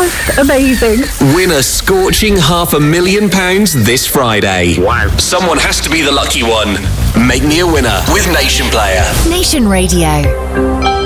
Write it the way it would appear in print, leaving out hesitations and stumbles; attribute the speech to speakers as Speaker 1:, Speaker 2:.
Speaker 1: just amazing.
Speaker 2: Win a scorching £500,000 this Friday.
Speaker 3: Wow.
Speaker 2: Someone has to be the lucky one. Make me a winner with Nation Player.
Speaker 4: Nation Radio.